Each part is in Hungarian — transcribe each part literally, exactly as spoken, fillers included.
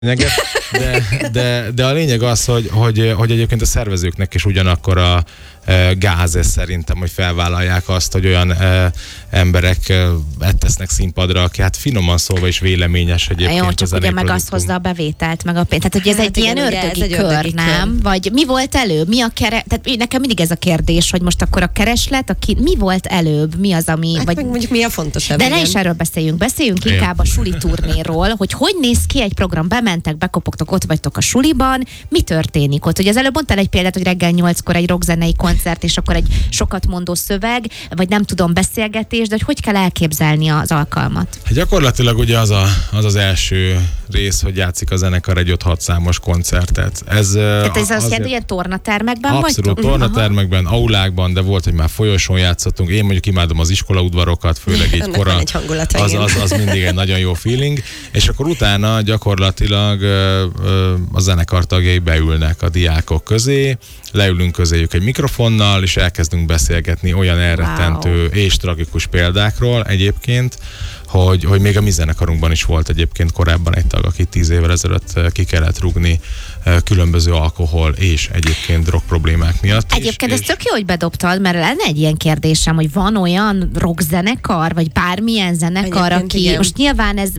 De, de, de a lényeg az, hogy, hogy, hogy egyébként a szervezőknek is ugyanakkor a e, gáz ez szerintem, hogy felvállalják azt, hogy olyan e, emberek e, ettesznek színpadra, aki hát finoman szólva is véleményes egyébként. Jó, csak ugye meg azt hozza a bevételt, meg a pénzt. Tehát, hogy ez hát egy igen, ilyen ördögi egy kör, ördögi nem? Kör. Vagy mi volt előbb? Mi a kere... Tehát nekem mindig ez a kérdés, hogy most akkor a kereslet, a ki... mi volt előbb? Mi az, ami... Hát vagy... meg mondjuk mi a fontosabb? De igen. ne is erről beszéljünk. Beszéljünk Igen. inkább a suli turnéról, hogy hogy néz ki egy program, bementek, bekopogtok, ott vagytok a suliban, mi történik ott? Ugye az előbb mondtál egy példát, hogy reggel nyolckor egy rockzenei koncert, és akkor egy sokat mondó szöveg, vagy nem tudom, beszélgetés, de hogy hogy kell elképzelni az alkalmat? Hát gyakorlatilag ugye az, a, az az első rész, hogy játszik a zenekar egy öt-hat számos koncertet. Ez, Tehát ez azt jelenti, hogy ilyen tornatermekben vagytok? Abszolút, tornatermekben, aulákban, de volt, hogy már folyosón játszottunk. Én mondjuk imádom az iskolaudvarokat, főleg így kora. Egy hangulata, az, az, az mindig egy nagyon jó feeling. És akkor utána gyakorlatilag ö, ö, a zenekar tagjai beülnek a diákok közé, leülünk közéjük egy mikrofonnal, és elkezdünk beszélgetni olyan elrettentő wow. és tragikus példákról egyébként, hogy, hogy még a mi zenekarunkban is volt egyébként korábban egy tag, aki tíz évvel ezelőtt ki kellett rúgni különböző alkohol és egyébként drog problémák miatt. Egyébként is, ez tök jó, hogy bedobtad, mert lenne egy ilyen kérdésem, hogy van olyan rockzenekar, vagy bármilyen zenekar, egyébként aki, igen. most nyilván ez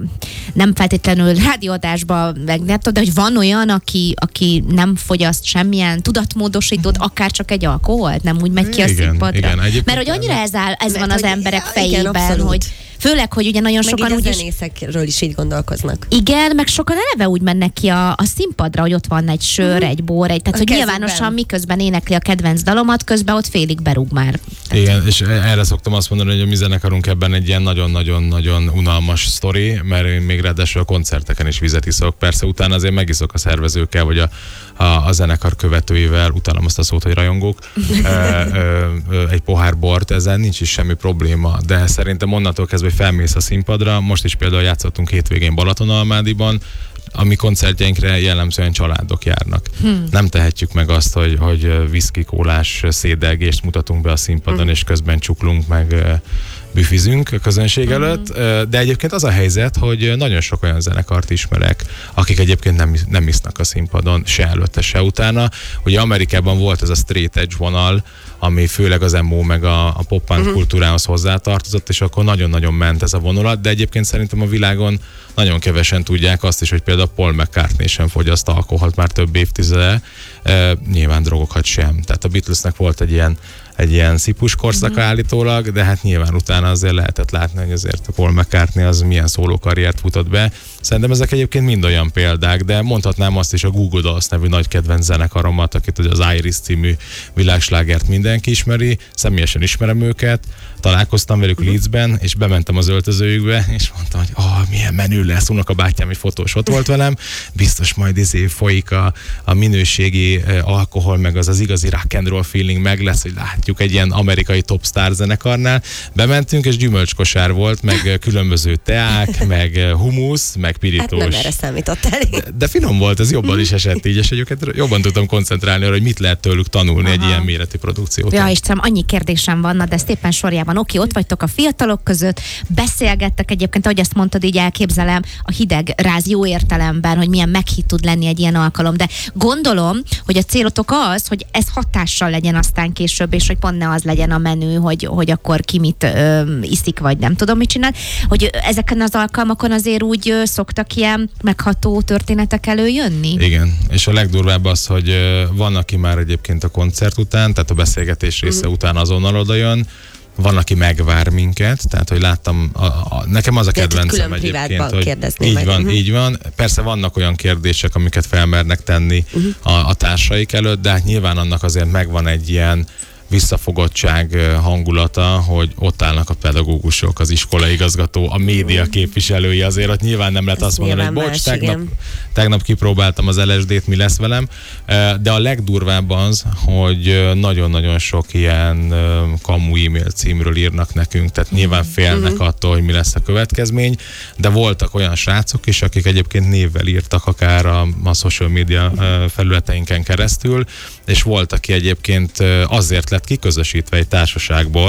nem feltétlenül rádióadásban, meg nem tudom, de hogy van olyan, aki, aki nem fogyaszt semmilyen tudatmódosítót, akár csak egy alkoholt, nem úgy megy ki a igen, színpadra. Igen, mert hogy annyira ez, áll, ez van az emberek fejében, igen, hogy főleg, hogy ugye nagyon meg sokan úgy a is... zenészekről is így gondolkoznak. Igen, meg sokan eleve úgy mennek ki a, a színpadra, hogy ott van egy sör, mm. egy bor, egy, tehát a hogy kezükben. Nyilvánosan miközben énekli a kedvenc dalomat, közben ott félig berúg már. Igen, és erre szoktam azt mondani, hogy a mi zenekarunk ebben egy ilyen nagyon-nagyon-nagyon unalmas sztori, mert én még ráadásul a koncerteken is vizet iszok. Persze utána azért megiszok a szervezőkkel, vagy a, a, a zenekar követőivel, utálom azt a szót, hogy rajongók, ö, ö, ö, egy pohár bort, ezzel nincs is semmi probléma, de szerintem onnantól kezdve, hogy felmész a színpadra, most is például játszottunk hétvégén Balatonalmádiban, a mi koncertjeinkre jellemzően családok járnak. Hmm. Nem tehetjük meg azt, hogy, hogy viszki, kólás szédelgést mutatunk be a színpadon, hmm. és közben csuklunk, meg büfizünk a közönség előtt, de egyébként az a helyzet, hogy nagyon sok olyan zenekart ismerek, akik egyébként nem, nem isznak a színpadon, se előtte, se utána. Ugye Amerikában volt ez a straight edge vonal, ami főleg az emo meg a, a pop-punk uh-huh. kultúrához hozzátartozott, és akkor nagyon-nagyon ment ez a vonulat, de egyébként szerintem a világon nagyon kevesen tudják azt is, hogy például Paul McCartney sem fogyaszt alkoholt már több évtizede, e, nyilván drogokat sem. Tehát a Beatlesnek volt egy ilyen egy ilyen szipus korszaka mm-hmm. állítólag, de hát nyilván utána azért lehetett látni, hogy azért a Paul McCartney az milyen szólókarriert futott be. Szerintem ezek egyébként mind olyan példák, de mondhatnám azt is a Google Dolls nevű nagy kedvenc zenekaromat, akit az Iris című világslágert mindenki ismeri, személyesen ismerem őket, találkoztam velük mm-hmm. Leedsben, és bementem az öltözőjükbe, és mondtam, hogy ah, milyen menő lesz, unokabátyám, egy fotós ott volt velem, biztos majd izé folyik a, a minőségi eh, alkohol, meg az az igazi rock and roll feeling meg lesz, hogy látjuk egy ilyen amerikai top star zenekarnál. Bementünk, és gyümölcskosár volt, meg különböző teák, meg humusz, meg pirítós. Hát nem erre számítottál. De, de finom volt, ez jobban is esett így, és egyébként jobban tudtam koncentrálni arra, hogy mit lehet tőlük tanulni. Aha. Egy ilyen méretű produkciót. Ja, Istenem, annyi kérdésem van, de szépen sorjában. Oké, ott vagytok a fiatalok között, beszélgettek egyébként, ahogy ezt mondtad, így elképzelem, a hideg ráz jó értelemben, hogy milyen meghitt tud lenni egy ilyen alkalom, de gondolom, hogy a célotok az, hogy ez hatással legyen aztán később, és hogy pont ne az legyen a menü, hogy, hogy akkor ki mit ö, iszik, vagy nem tudom, mit csinál, hogy ezeken az alkalmakon azért úgy ö, szoktak ilyen megható történetek előjönni? Igen, és a legdurvább az, hogy ö, van, aki már egyébként a koncert után, tehát a beszélgetés része mm. után azonnal odajön, van, aki megvár minket, tehát, hogy láttam, a, a, nekem az a kedvencem egyébként, hogy így meg. van, uh-huh. így van. Persze vannak olyan kérdések, amiket felmernek tenni uh-huh. a, a társaik előtt, de hát nyilván annak azért megvan egy ilyen visszafogottság hangulata, hogy ott állnak a pedagógusok, az iskolaigazgató, a média képviselői, azért ott nyilván nem lehet azt mondani, hogy bocs, tegnap, tegnap kipróbáltam az el es dét, mi lesz velem, de a legdurvább az, hogy nagyon-nagyon sok ilyen kamu e-mail címről írnak nekünk, tehát nyilván félnek uh-huh. attól, hogy mi lesz a következmény, de voltak olyan srácok is, akik egyébként névvel írtak akár a, a social media felületeinken keresztül, és volt, aki egyébként azért lett kiközösítve egy társaságból,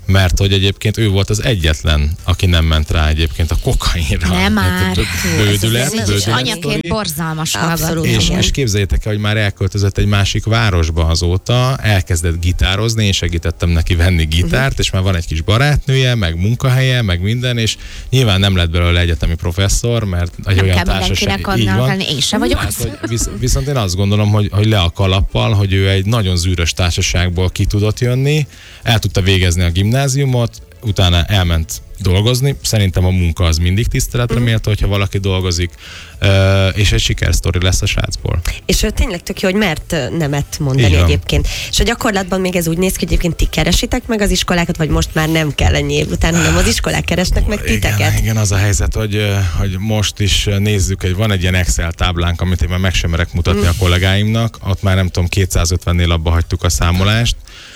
mert hogy egyébként ő volt az egyetlen, aki nem ment rá egyébként a kokainra. Nem már. Bődület, Ez- ez- bődület Anyaként sztori. borzalmas Abszolút. hallgatni. És, Igen. és képzeljétek el, hogy már elköltözött egy másik városba azóta, elkezdett gitározni, én segítettem neki venni gitárt, uh-huh. és már van egy kis barátnője, meg munkahelye, meg minden, és nyilván nem lett belőle egyetemi professzor, mert egy Nem olyan kell társaság, mindenkinek így annak van. lenni. Én sem vagyok Hát, az. hogy visz, viszont én azt gondolom, hogy, hogy le a kalappal, hogy ő egy nagyon zűrös társaságból ki tudott jönni, el tudta végezni a gimnáziumot, utána elment dolgozni. Szerintem a munka az mindig tiszteletre méltó, hogyha valaki dolgozik, és egy sikersztori lesz a srácból. És ő tényleg tök jó, hogy mert ö, nemet mondani Így van. egyébként. És a gyakorlatban még ez úgy néz ki, hogy egyébként ti keresitek meg az iskolákat, vagy most már nem kell ennyi év után, hanem az iskolák keresnek meg titeket. Igen, igen, az a helyzet, hogy, hogy most is nézzük, hogy van egy ilyen Excel táblánk, amit én már meg sem merek mutatni a kollégáimnak, ott már nem tudom, kétszázötvennél abba hagytuk a számolást.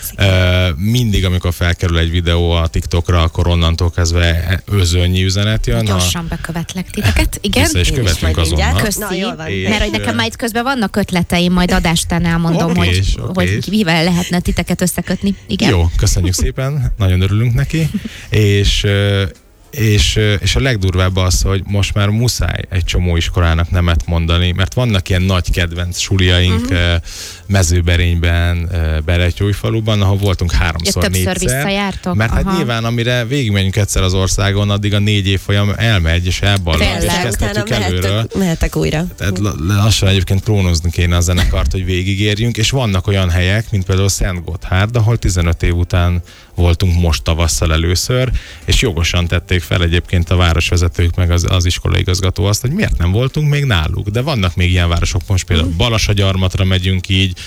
Uh, mindig, amikor felkerül egy videó a TikTokra, akkor onnantól kezdve özönnyi üzenet jön. Gyorsan bekövetlek titeket. Igen? Vissza is Én is követünk majd mindjárt. azonnal. Köszi. Köszi. Na, jól van. És- Mert hogy nekem már itt közben vannak ötleteim, majd adástán elmondom, Okés, hogy, okés. hogy mivel lehetne titeket összekötni. Igen. Jó, köszönjük szépen, nagyon örülünk neki, és, ö, és, ö, és a legdurvább az, hogy most már muszáj egy csomó iskolának nemet mondani, mert vannak ilyen nagy kedvenc suliaink uh-huh. Mezőberényben, ö, Berettyóújfaluban, ahol voltunk háromszor, Ja, többször négyszer. visszajártok? Mert hát Aha. nyilván, amire végigmegyünk egyszer az országon, addig a négy évfolyam elmegy, és elballad, és Tényleg, Utána kezdhetjük előről. mehettek, mehetek újra. Tehát la- lassan egyébként klónozni kéne a zenekart, hogy végigérjünk, és vannak olyan helyek, mint például Szent Gotthárd, ahol tizenöt év után voltunk most tavasszal először, és jogosan tették fel egyébként a városvezetők meg az, az iskolaigazgató azt, hogy miért nem voltunk még náluk. De vannak még ilyen városok, most például Balasagyarmatra megyünk így,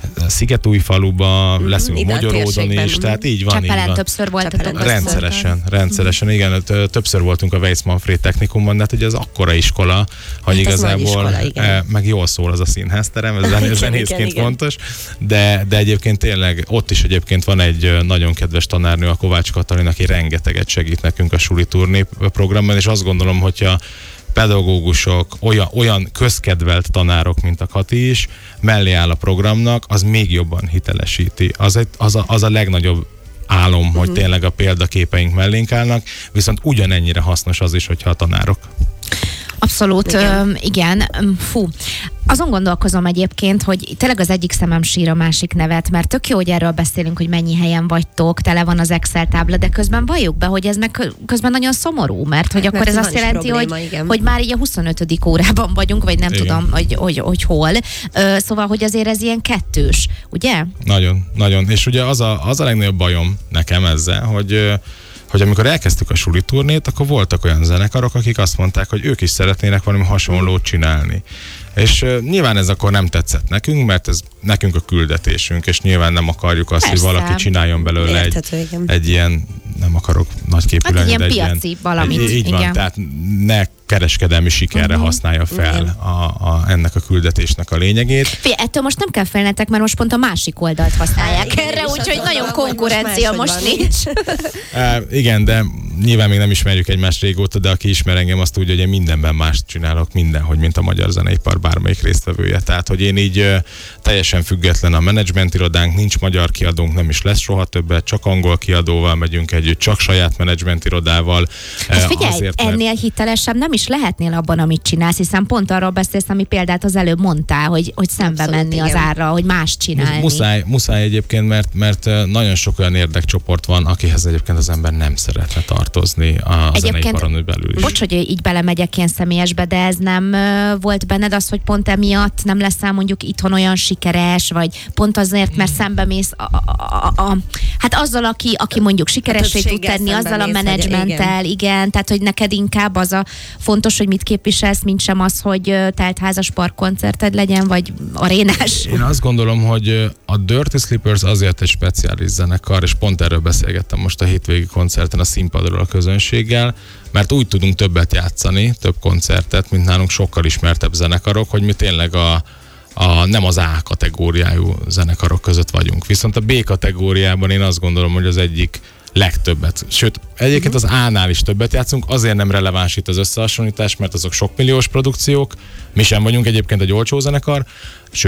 Szigetújfaluba, leszünk ide a Magyaródon térségben, is, mhm. tehát így van, így Csepelen van. többször voltatok. Csepelen össze. Rendszeresen, rendszeresen, igen, t- többször voltunk a Weiss-Manfred technikumban, de hát ugye az akkora iskola, hogy Hát az nagy igazából, iskola, igen. eh, meg jól szól az a színházterem, ez zen- Igen, zenészként igen, igen. fontos, de, de egyébként tényleg ott is egyébként van egy ö, nagyon kedves tanárnő, a Kovács Katalin, aki rengeteget segít nekünk a suli turné programban, és azt gondolom, hogyha pedagógusok, olyan, olyan közkedvelt tanárok, mint a Kati is, mellé áll a programnak, az még jobban hitelesíti. Az, egy, az, a, az a legnagyobb álom, hogy tényleg a példaképeink mellénk állnak, viszont ugyanennyire hasznos az is, hogyha a tanárok. Abszolút, Igen. igen. igen. Öm, Fú. Azon gondolkozom egyébként, hogy tényleg az egyik szemem sír a másik nevet, mert tök jó, hogy erről beszélünk, hogy mennyi helyen vagytok, tele van az Excel tábla, de közben valljuk be, hogy ez meg közben nagyon szomorú, mert hogy Hát, akkor mert ez van azt is jelenti, probléma, hogy, igen. hogy már így a huszonötödik órában vagyunk, vagy nem Igen. tudom, hogy, hogy, hogy hol. Ö, Szóval, hogy azért ez ilyen kettős, ugye? Nagyon, nagyon. És ugye az a, az a legnagyobb bajom nekem ezzel, hogy ö, hogy amikor elkezdtük a suli turnét, akkor voltak olyan zenekarok, akik azt mondták, hogy ők is szeretnének valami hasonlót csinálni. És uh, nyilván ez akkor nem tetszett nekünk, mert ez nekünk a küldetésünk, és nyilván nem akarjuk azt, Persze. hogy valaki csináljon belőle egy, Érthető, igen. egy ilyen, nem akarok nagyképű Hát egy lenni, ilyen de egy piaci valamit, Így, így van, igen. tehát ne kereskedelmi sikerre Mhm. használja fel Igen. a, a, ennek a küldetésnek a lényegét. Figyelj, ettől most nem kell félnetek, mert most pont a másik oldalt használják Igen, erre, és úgyhogy azt nagyon gondolom, hogy konkurencia most most máshogy nincs. Uh, igen, de nyilván még nem ismerjük egymást régóta, de aki ismer engem, azt tudja, hogy én mindenben mást csinálok, mindenhogy, mint a magyar zeneipar bármelyik résztvevője. Tehát, hogy én így uh, teljesen független a menedzsment irodánk, nincs magyar kiadónk, nem is lesz soha többet, csak angol kiadóval megyünk együtt, csak saját menedzsment irodával. Hát Uh, figyelj, azért, mert- ennél hitelesebb nem is lehetnél abban, amit csinálsz, hiszen pont arról beszélsz, ami példát az előbb mondtál, hogy, hogy szembe Abszolút, menni az igen. árra, hogy más csinálni. Muszáj, muszáj egyébként, mert, mert nagyon sok olyan érdekcsoport van, akihez egyébként az ember nem szeretne tartozni a zeneiparon belül is. Bocs, hogy így belemegyek ilyen személyesbe, de ez nem ö, volt benned az, hogy pont emiatt nem leszel mondjuk itthon olyan sikeres, vagy pont azért, mert szembe mész a, a, a, a, hát azzal, aki, aki mondjuk sikeressé tud többséggel tenni, szembe azzal a mész, hogy menedzsmenttel, igen. igen, tehát hogy neked inkább az a fontos, hogy mit képviselsz, mint sem az, hogy ö, teltházas parkkoncerted legyen, vagy arénás. Én azt gondolom, hogy a Dirty Slippers azért egy speciális zenekar, és pont erről beszélgettem most a hétvégi koncerten a színpadról a közönséggel, mert úgy tudunk többet játszani, több koncertet, mint nálunk sokkal ismertebb zenekarok, hogy mi tényleg a, a, nem az A kategóriájú zenekarok között vagyunk. Viszont a B kategóriában én azt gondolom, hogy az egyik legtöbbet. Sőt, egyébként az A-nál is többet játszunk, azért nem releváns itt az összehasonlítás, mert azok sok milliós produkciók, mi sem vagyunk egyébként egy olcsó zenekar, sőt,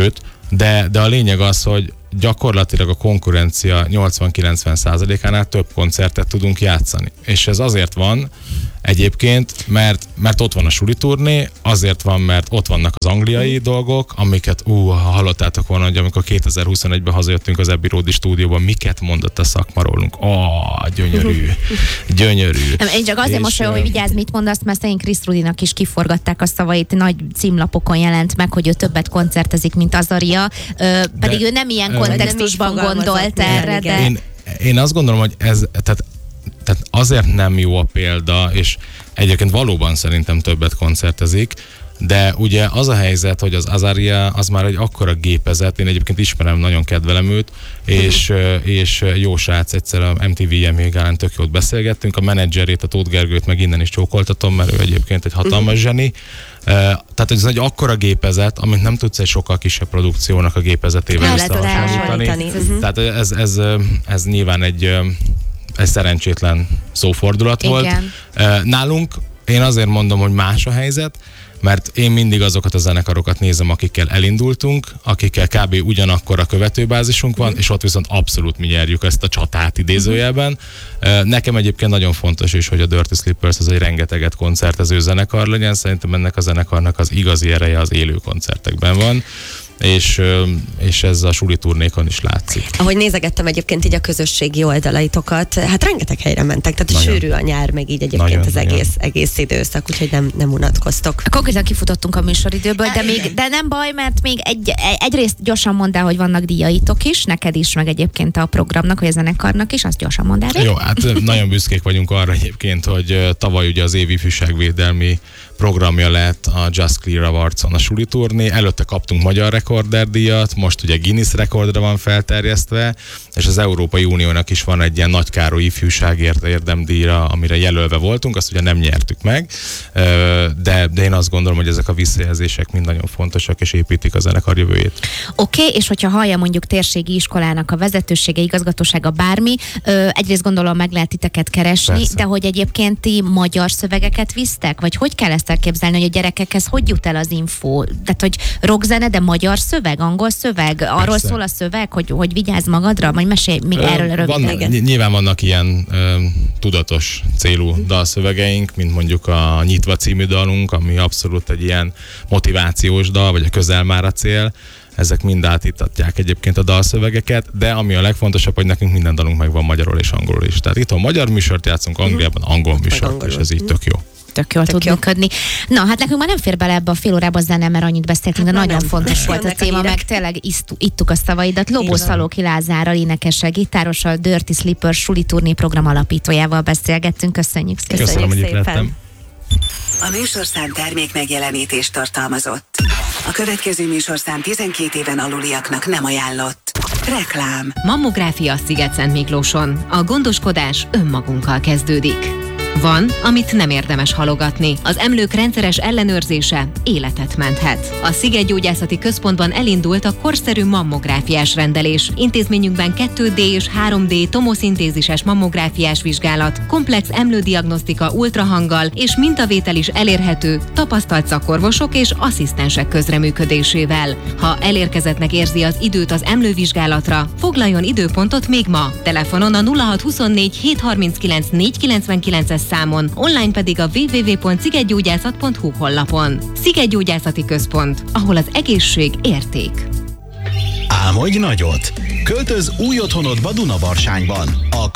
de, de a lényeg az, hogy gyakorlatilag a konkurencia nyolcvan-kilencven százalékánál több koncertet tudunk játszani. És ez azért van egyébként, mert, mert ott van a suli turné, azért van, mert ott vannak az angliai dolgok, amiket, ú, ha hallottátok volna, hogy amikor kétezer-huszonegyben hazajöttünk az Abbey Road-i stúdióban, miket mondott a szakma rólunk? Ó, gyönyörű, gyönyörű. Nem, én csak azért mosolyom, hogy vigyázz, mit mondasz, mert szerint Chris Rudinak is kiforgatták a szavait, nagy címlapokon jelent meg, hogy ő többet koncertezik, mint Azaria, ö, pedig de, ő nem ilyen kontextusban gondolt erre, de... Én, én azt gondolom, hogy ez, tehát, tehát azért nem jó a példa, és egyébként valóban szerintem többet koncertezik, de ugye az a helyzet, hogy az Azaria az már egy akkora gépezet, én egyébként ismerem, nagyon kedvelem őt, és, és jó srác, egyszer a em té vé-en még ellen tök jót beszélgettünk, a menedzserét, a Tóth Gergőt meg innen is csókoltatom, mert ő egyébként egy hatalmas zseni. Tehát ez egy akkora gépezet, amit nem tudsz egy sokkal kisebb produkciónak a gépezetével összehasonlítani. Tehát ez, ez, ez nyilván egy, egy szerencsétlen szófordulat Igen. volt. Nálunk én azért mondom, hogy más a helyzet, mert én mindig azokat a zenekarokat nézem, akikkel elindultunk, akikkel kb. Ugyanakkor a követőbázisunk van, mm. és ott viszont abszolút mi nyerjük ezt a csatát idézőjelben. Nekem egyébként nagyon fontos is, hogy a Dirty Slippers az egy rengeteget koncertező zenekar legyen, szerintem ennek a zenekarnak az igazi ereje az élő koncertekben van. És, és ez a suli turnékon is látszik. Ahogy nézegettem egyébként így a közösségi oldalaitokat, hát rengeteg helyre mentek, tehát nagyon sűrű a nyár, meg így egyébként nagyon, az nagyon. egész, egész időszak, úgyhogy nem, nem unatkoztok. Konkrétan kifutottunk a műsoridőből, de, még, de nem baj, mert még egy, egyrészt gyorsan mondd el, hogy vannak díjaitok is, neked is, meg egyébként a programnak, vagy a zenekarnak is, azt gyorsan mondd el. Jó, hát nagyon büszkék vagyunk arra egyébként, hogy tavaly ugye az évi ifjúságvédelmi programja lett a Just Clear Awards-on a suli turné, előtte kaptunk magyar rekorderdíjat, most ugye Guinness rekordra van felterjesztve, és az Európai Uniónak is van egy ilyen Nagy Károly ifjúságért érdemdíjra, amire jelölve voltunk, azt ugye nem nyertük meg, de, de én azt gondolom, hogy ezek a visszajelzések mind nagyon fontosak, és építik a zenekar jövőjét. Oké, okay, és hogyha hallja mondjuk térségi iskolának a vezetősége, igazgatósága, bármi, egyrészt gondolom meg lehet titeket keresni, persze. De hogy egyébként ti magyar szövegeket visztek, vagy hogy kell ezt elképzelni, hogy a gyerekekhez hogy jut el az info? Tehát, hogy rockzene, de magyar szöveg, angol szöveg? Arról persze. Szól a szöveg, hogy, hogy vigyázz magadra? Vagy mesélj még ö, erről röviden. Nyilván vannak ilyen ö, tudatos célú dalszövegeink, mint mondjuk a Nyitva című dalunk, ami abszolút egy ilyen motivációs dal, vagy a Közel már a cél. Ezek mind átítatják egyébként a dalszövegeket, de ami a legfontosabb, hogy nekünk minden dalunk megvan magyarul és angolul is. Tehát itt a magyar műsort játszunk, Angliában angol műsort, és ez így tök jó. Tök jól tud működni. Na, hát nekünk már nem fér bele ebbe a fél órába a zene, mert annyit beszéltünk, hát de nagyon nem. fontos volt a téma, meg tényleg isztu, ittuk a szavaidat. Lobó Szalóki Lázárral, énekessel, gitárossal, Dirty Slippers suli turné program alapítójával beszélgettünk. Köszönjük szépen. Köszönöm, hogy itt lettem. A műsorszám termék megjelenítést tartalmazott. A következő műsorszám tizenkét éven aluliaknak nem ajánlott. Reklám. Mammográfia Sziget-Szent Miklóson. A gondoskodás önmagunkkal kezdődik. Van, amit nem érdemes halogatni. Az emlők rendszeres ellenőrzése életet menthet. A Szigetgyógyászati Központban elindult a korszerű mammográfiás rendelés. Intézményünkben kettő dé és három dé tomoszintézises mammográfiás vizsgálat, komplex emlődiagnosztika ultrahanggal és mintavétel is elérhető tapasztalt szakorvosok és asszisztensek közreműködésével. Ha elérkezettnek érzi az időt az emlővizsgálatra, foglaljon időpontot még ma. Telefonon a nulla hat huszonnégy hét harminckilenc négy kilencvenkilences számon, online pedig a double-u double-u double-u pont szigetgyógyászat pont hu honlapon. Szigetgyógyászati Központ, ahol az egészség érték. Álmodj nagyot! Költöz új otthonodba Dunabarsányban. A